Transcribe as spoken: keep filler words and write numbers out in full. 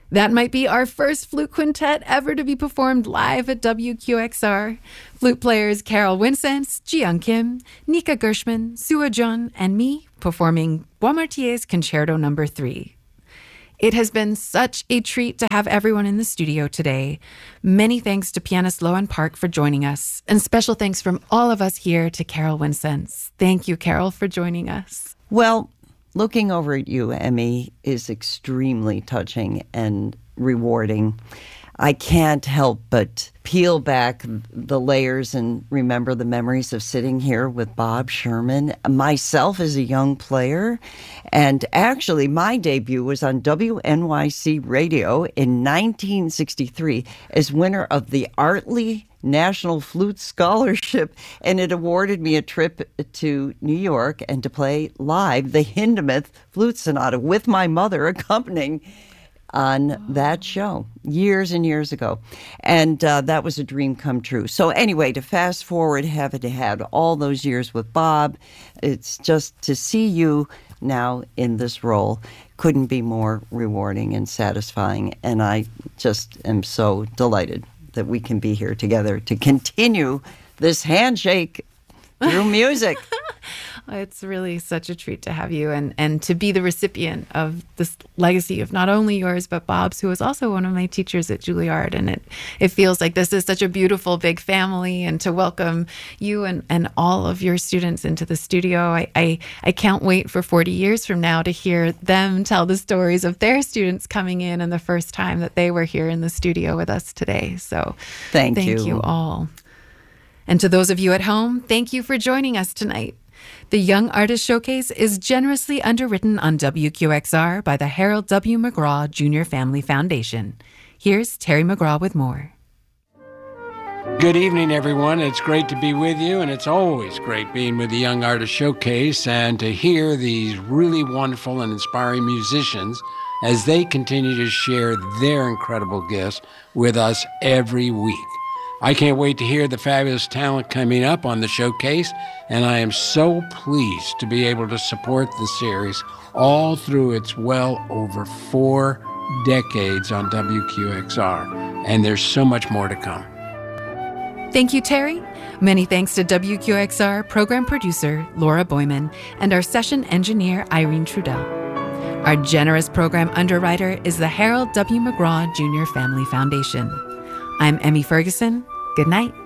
That might be our first flute quintet ever to be performed live at W Q X R. Flute players Carol Winsence, Jiyoung Kim, Nika Gershman, Sua Jun, and me performing Boismartier's Concerto Number Three. It has been such a treat to have everyone in the studio today. Many thanks to pianist Loan Park for joining us, and special thanks from all of us here to Carol Winsence. Thank you, Carol, for joining us. Well, looking over at you, Emmy, is extremely touching and rewarding. I can't help but peel back the layers and remember the memories of sitting here with Bob Sherman, myself as a young player. And actually, my debut was on W N Y C Radio in nineteen sixty-three as winner of the Artley National Flute Scholarship, and it awarded me a trip to New York and to play live the Hindemith Flute Sonata with my mother accompanying on that show years and years ago. And uh, that was a dream come true. So anyway, to fast forward, having had all those years with Bob, it's just to see you now in this role couldn't be more rewarding and satisfying. And I just am so delighted that we can be here together to continue this handshake through music. It's really such a treat to have you and, and to be the recipient of this legacy of not only yours, but Bob's, who was also one of my teachers at Juilliard. And it, it feels like this is such a beautiful, big family. And to welcome you and, and all of your students into the studio, I, I, I can't wait for forty years from now to hear them tell the stories of their students coming in and the first time that they were here in the studio with us today. So thank, thank you. you all. And to those of you at home, thank you for joining us tonight. The Young Artist Showcase is generously underwritten on W Q X R by the Harold W. McGraw Junior Family Foundation. Here's Terry McGraw with more. Good evening, everyone. It's great to be with you, and it's always great being with the Young Artist Showcase and to hear these really wonderful and inspiring musicians as they continue to share their incredible gifts with us every week. I can't wait to hear the fabulous talent coming up on the showcase, and I am so pleased to be able to support the series all through its well over four decades on W Q X R, and there's so much more to come. Thank you, Terry. Many thanks to W Q X R program producer Laura Boyman and our session engineer Irene Trudell. Our generous program underwriter is the Harold W. McGraw Junior Family Foundation. I'm Emmy Ferguson. Good night.